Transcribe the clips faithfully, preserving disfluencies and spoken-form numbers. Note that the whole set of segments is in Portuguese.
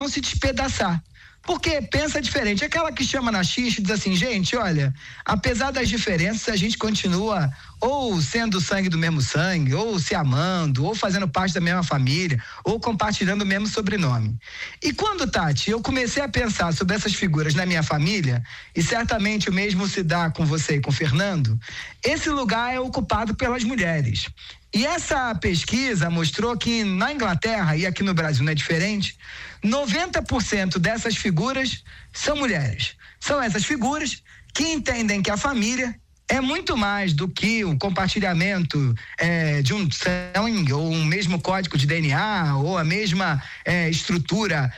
se despedaçar. Porque pensa diferente. Aquela que chama na xixi e diz assim, gente, olha, apesar das diferenças, a gente continua ou sendo sangue do mesmo sangue, ou se amando, ou fazendo parte da mesma família, ou compartilhando o mesmo sobrenome. E quando, Tati, eu comecei a pensar sobre essas figuras na minha família, e certamente o mesmo se dá com você e com o Fernando, esse lugar é ocupado pelas mulheres. E essa pesquisa mostrou que na Inglaterra, e aqui no Brasil não é diferente, noventa por cento dessas figuras são mulheres. São essas figuras que entendem que a família é muito mais do que o compartilhamento é, de um sangue, ou um mesmo código de D N A, ou a mesma é, estrutura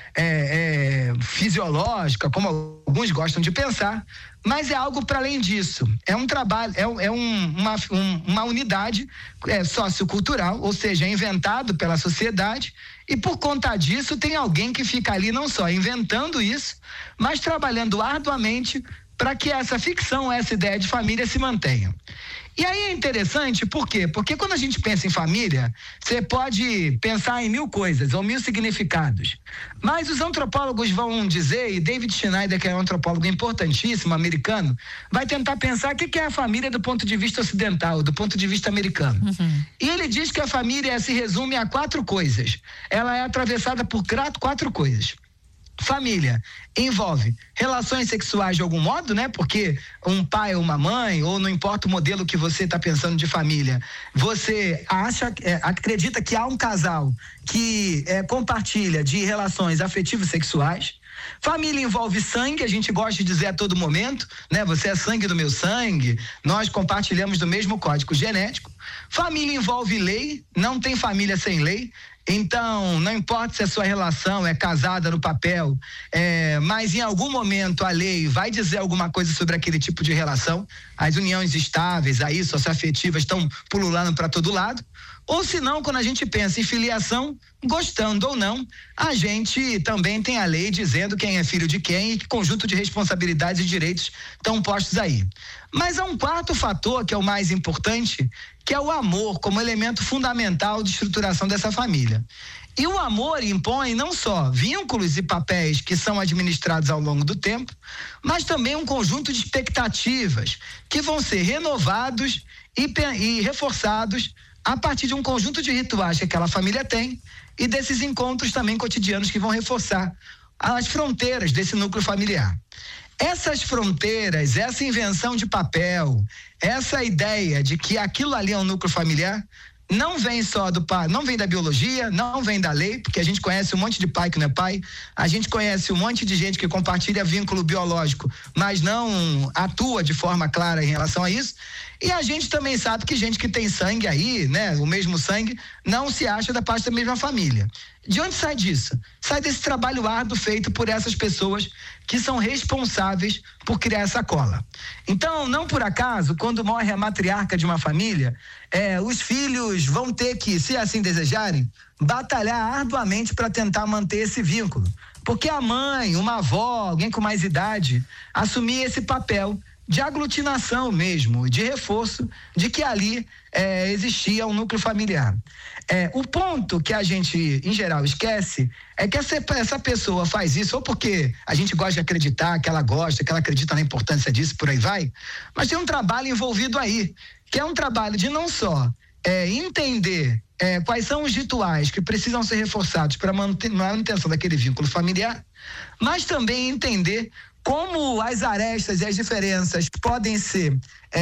é, é, fisiológica, como alguns gostam de pensar, mas é algo para além disso. É um trabalho, é, é um, uma, um, uma unidade é, sociocultural, ou seja, é inventado pela sociedade, e por conta disso tem alguém que fica ali não só inventando isso, mas trabalhando arduamente para que essa ficção, essa ideia de família se mantenha. E aí é interessante, por quê? Porque quando a gente pensa em família, você pode pensar em mil coisas, ou mil significados. Mas os antropólogos vão dizer, e David Schneider, que é um antropólogo importantíssimo, americano, vai tentar pensar o que é a família do ponto de vista ocidental, do ponto de vista americano. Uhum. E ele diz que a família se resume a quatro coisas. Ela é atravessada por quatro coisas. Família envolve relações sexuais de algum modo, né? Porque um pai ou uma mãe, ou não importa o modelo que você está pensando de família, você acha, é, acredita que há um casal que é, compartilha de relações afetivas sexuais. Família envolve sangue, a gente gosta de dizer a todo momento, né? Você é sangue do meu sangue, nós compartilhamos do mesmo código genético. Família envolve lei, não tem família sem lei. Então, não importa se a sua relação é casada no papel, é, mas em algum momento a lei vai dizer alguma coisa sobre aquele tipo de relação. As uniões estáveis, aí, socioafetivas, estão pululando para todo lado. Ou se não, quando a gente pensa em filiação, gostando ou não, a gente também tem a lei dizendo quem é filho de quem e que conjunto de responsabilidades e direitos estão postos aí. Mas há um quarto fator, que é o mais importante, que é o amor como elemento fundamental de estruturação dessa família. E o amor impõe não só vínculos e papéis que são administrados ao longo do tempo, mas também um conjunto de expectativas que vão ser renovados e, e reforçados a partir de um conjunto de rituais que aquela família tem e desses encontros também cotidianos que vão reforçar as fronteiras desse núcleo familiar. Essas fronteiras, essa invenção de papel, essa ideia de que aquilo ali é um núcleo familiar, não vem só do pai, não vem da biologia, não vem da lei, porque a gente conhece um monte de pai que não é pai, a gente conhece um monte de gente que compartilha vínculo biológico, mas não atua de forma clara em relação a isso. E a gente também sabe que gente que tem sangue aí, né, o mesmo sangue, não se acha da parte da mesma família. De onde sai disso? Sai desse trabalho árduo feito por essas pessoas que são responsáveis por criar essa cola. Então, não por acaso, quando morre a matriarca de uma família, é, os filhos vão ter que, se assim desejarem, batalhar arduamente para tentar manter esse vínculo. Porque a mãe, uma avó, alguém com mais idade, assumir esse papel de aglutinação mesmo, de reforço de que ali é, existia um núcleo familiar. É, o ponto que a gente, em geral, esquece é que essa, essa pessoa faz isso ou porque a gente gosta de acreditar que ela gosta, que ela acredita na importância disso, por aí vai, mas tem um trabalho envolvido aí, que é um trabalho de não só é, entender é, quais são os rituais que precisam ser reforçados para a manutenção daquele vínculo familiar, mas também entender como as arestas e as diferenças podem ser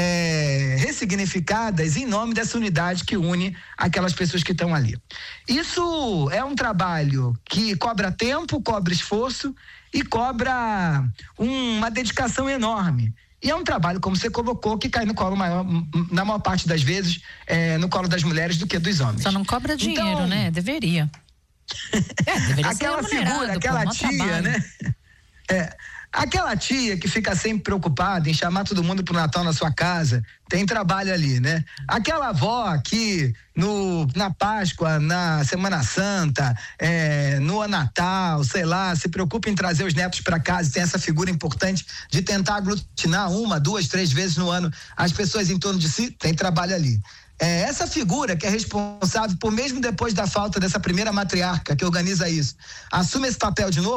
é, ressignificadas em nome dessa unidade que une aquelas pessoas que estão ali. Isso é um trabalho que cobra tempo, cobra esforço e cobra um, uma dedicação enorme. E é um trabalho, como você colocou, que cai no colo maior, na maior parte das vezes, é, no colo das mulheres do que dos homens. Só não cobra dinheiro, então, né? Deveria. É, deveria aquela ser figura, aquela pô, tia, trabalho. né? É. Aquela tia que fica sempre preocupada em chamar todo mundo pro Natal na sua casa, tem trabalho ali, né? Aquela avó que no, na Páscoa, na Semana Santa, é, no Natal, sei lá, se preocupa em trazer os netos para casa e tem essa figura importante de tentar aglutinar uma, duas, três vezes no ano as pessoas em torno de si, tem trabalho ali. É essa figura que é responsável por, mesmo depois da falta dessa primeira matriarca que organiza isso, assume esse papel de novo.